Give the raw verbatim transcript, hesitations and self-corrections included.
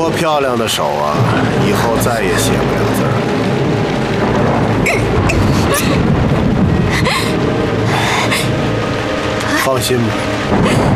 么漂亮的手啊，以后再也写不了字儿。放心吧。